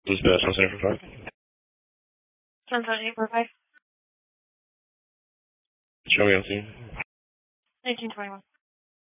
Who's the Center for 5? Center 845. Show me on scene. 1921.